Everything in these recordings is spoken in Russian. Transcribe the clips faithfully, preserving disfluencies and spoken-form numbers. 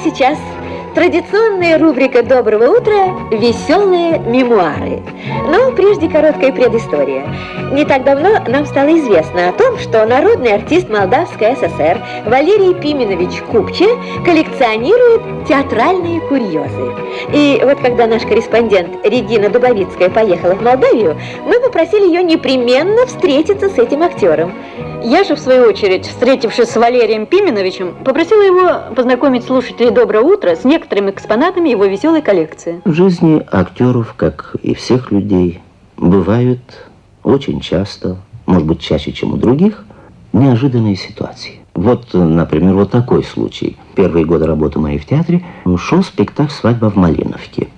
сейчас традиционная рубрика «Доброго утра» «Веселые мемуары». Но прежде короткая предыстория. Не так давно нам стало известно о том, что народный артист Молдавской ССР Валерий Пименович Купче коллекционирует театральные курьезы. И вот когда наш корреспондент Регина Дубовицкая поехала в Молдавию, мы попросили ее непременно встретиться с этим актером. Я же, в свою очередь, встретившись с Валерием Пименовичем, попросила его познакомить слушателей «Доброе утро» с некоторыми экспонатами его веселой коллекции. В жизни актеров, как и всех людей, бывают очень часто, может быть, чаще, чем у других, неожиданные ситуации. Вот, например, вот такой случай. Первые годы работы моей в театре шел спектакль «Свадьба в Малиновке».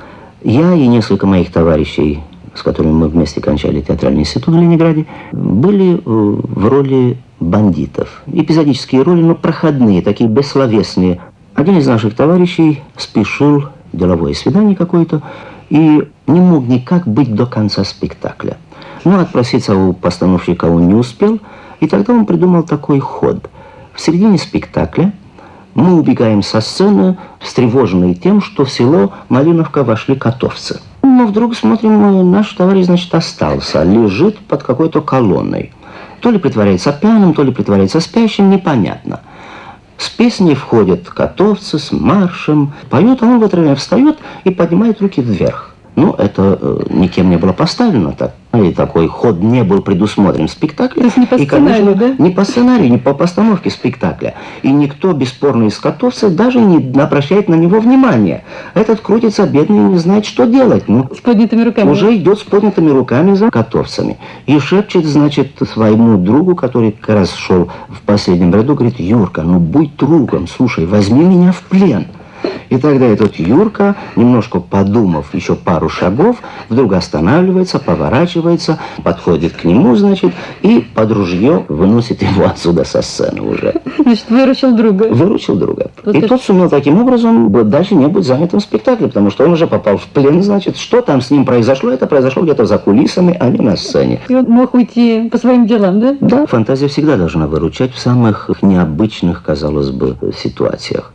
Я и несколько моих товарищей, с которыми мы вместе кончали театральный институт в Ленинграде, были в роли бандитов. Эпизодические роли, но проходные, такие бессловесные. Один из наших товарищей спешил, деловое свидание какое-то, и не мог никак быть до конца спектакля. Но отпроситься у постановщика он не успел, и тогда он придумал такой ход. В середине спектакля мы убегаем со сцены, встревоженные тем, что в село Малиновка вошли котовцы. Но вдруг смотрим, наш товарищ, значит, остался, лежит под какой-то колонной. То ли притворяется пьяным, то ли притворяется спящим, непонятно. С песней входят котовцы, с маршем, поют, а он в это время встает и поднимает руки вверх. Ну, это э, никем не было поставлено так. И такой ход не был предусмотрен в спектакле. Не по и, конечно, сценарию, да? Не по сценарию, не по постановке спектакля. И никто, бесспорно, из котовцев даже не обращает на него внимания. Этот крутится, бедный, не знает, что делать. Ну, с поднятыми руками. Уже идет с поднятыми руками за котовцами. И шепчет, значит, своему другу, который как раз шел в последнем ряду, говорит: «Юрка, ну будь другом, слушай, возьми меня в плен». И тогда этот Юрка, немножко подумав еще пару шагов, вдруг останавливается, поворачивается, подходит к нему, значит, и под ружье выносит его отсюда со сцены уже. Значит, выручил друга. Выручил друга. Вот и это... тот сумел таким образом дальше не быть занятым в спектакле, потому что он уже попал в плен, значит, что там с ним произошло, это произошло где-то за кулисами, а не на сцене. И он мог уйти по своим делам, да? Да, фантазия всегда должна выручать в самых необычных, казалось бы, ситуациях.